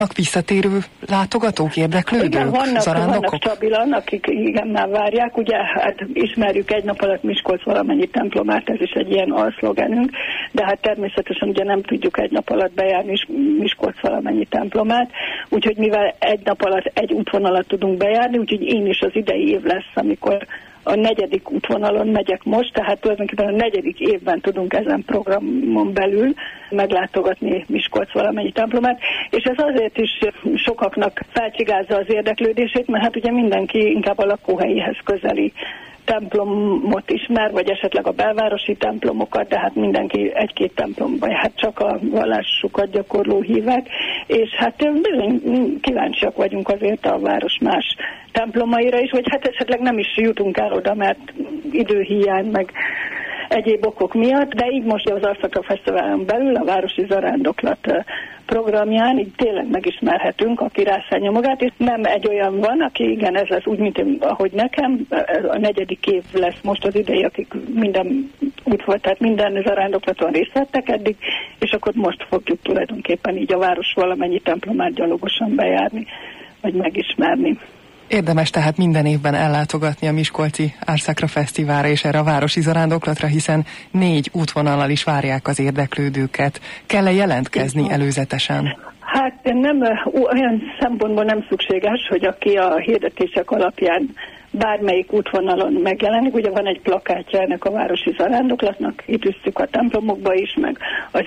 Visszatérő látogatók, érdeklődők, igen, vannak zarándokok? stabilan, akik igen már várják. Ugye, hát ismerjük egy nap alatt Miskolc valamennyi templomát, ez is egy ilyen alszlogenünk, de hát természetesen ugye nem tudjuk egy nap alatt bejárni Miskolc valamennyi templomát, úgyhogy mivel egy nap alatt egy útvonalat tudunk bejárni, úgyhogy én is az idei év lesz, amikor a 4. útvonalon megyek most, tehát tulajdonképpen a 4. évben tudunk ezen programon belül meglátogatni Miskolc valamennyi templomát, és ez azért is sokaknak felcsigázza az érdeklődését, mert hát ugye mindenki inkább a lakóhelyéhez közeli templomot ismer, vagy esetleg a belvárosi templomokat, de hát mindenki egy-két templomban, hát csak a vallásukat gyakorló hívek, és hát bizony kíváncsiak vagyunk azért a város más templomaira is, vagy hát esetleg nem is jutunk el oda, mert időhiány, meg egyéb okok miatt, de így most az Arszakra Fesztiválon belül a Városi Zarándoklat programján így tényleg megismerhetünk, aki rászánja magát, és nem egy olyan van, aki igen, ez lesz úgy, mint én, ahogy nekem, a 4. év lesz most az idei, akik minden út volt, tehát minden zarándoklaton részt vettek eddig, és akkor most fogjuk tulajdonképpen így a város valamennyi templomát gyalogosan bejárni, vagy megismerni. Érdemes tehát minden évben ellátogatni a Miskolci Arszakra Fesztiválra és erre a városi zarándoklatra, hiszen 4 útvonallal is várják az érdeklődőket. Kell-e jelentkezni előzetesen? Hát nem, olyan szempontból nem szükséges, hogy aki a hirdetések alapján bármelyik útvonalon megjelenik. Ugye van egy plakátja ennek a városi zarándoklatnak, itt üsszük a templomokba is, meg az